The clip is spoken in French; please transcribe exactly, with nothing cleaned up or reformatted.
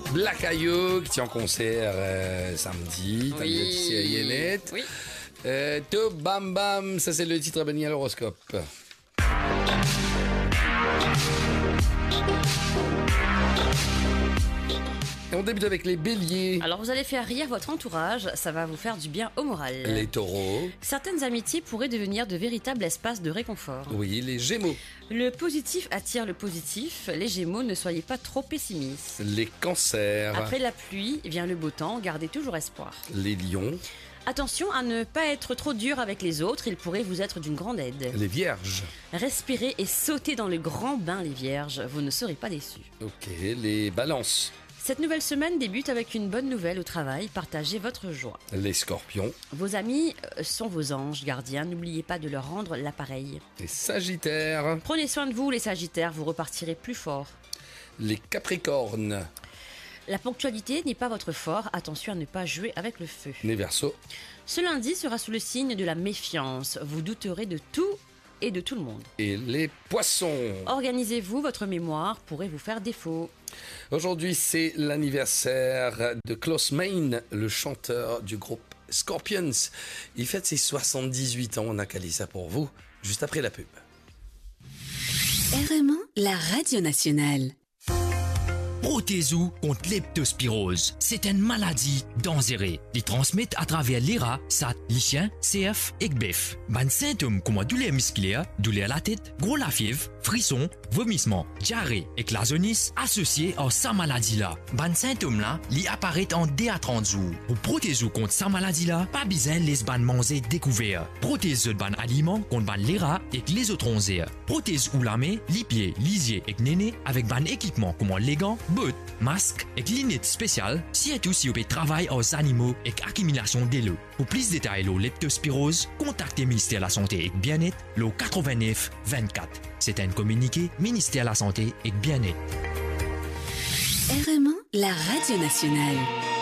Black Ayou qui est en concert euh, samedi. T'as Oui. dit ici à Yennette. Oui. Euh, To Bam Bam, ça c'est le titre béni à l'horoscope. Et on débute avec les béliers. Alors vous allez faire rire votre entourage, ça va vous faire du bien au moral. Les taureaux. Certaines amitiés pourraient devenir de véritables espaces de réconfort. Oui, les gémeaux. Le positif attire le positif, les gémeaux ne soyez pas trop pessimistes. Les cancers. Après la pluie vient le beau temps, gardez toujours espoir. Les lions. Attention à ne pas être trop dur avec les autres, ils pourraient vous être d'une grande aide. Les vierges. Respirez et sautez dans le grand bain les vierges, vous ne serez pas déçus. Ok, les balances. Cette nouvelle semaine débute avec une bonne nouvelle au travail, partagez votre joie. Les scorpions. Vos amis euh, sont vos anges gardiens, n'oubliez pas de leur rendre l'appareil. Les sagittaires. Prenez soin de vous les sagittaires, vous repartirez plus fort. Les capricornes. La ponctualité n'est pas votre fort, attention à ne pas jouer avec le feu. Les verseaux. Ce lundi sera sous le signe de la méfiance, vous douterez de tout et de tout le monde. Et les poissons. Organisez-vous, votre mémoire pourrait vous faire défaut. Aujourd'hui, c'est l'anniversaire de Klaus Meine, le chanteur du groupe Scorpions. Il fête ses soixante-dix-huit ans. On a calé ça pour vous, juste après la pub. R M un, la radio nationale. Protésou contre leptospirose. C'est une maladie dangereuse. Il transmet à travers les rats, sat, les chiens, C F et B F. Ban symptômes comme douleur musculaire, douleur à la tête, gros la fièvre, frisson, vomissement, diarrhée et la jaunisse associés à sa maladie-là. Ban symptômes là, li apparaît en D à trente jours. Pour protésou contre sa maladie-là, pas besoin les ban manger découvert. Protège ban aliments contre ban les rats et les autres ronzères. Protège ou lamé, li pieds, lisier et néné avec ban équipement comme les gants, bottes, masques et lunettes spéciales, si et tout si vous travail aux animaux et accumulation d'eau. Pour plus de détails sur leptospirose, contactez le ministère de la Santé et Bien-être, le quatre-vingt-neuf vingt-quatre. C'est un communiqué ministère de la Santé et Bien-être. R M un, la radio nationale.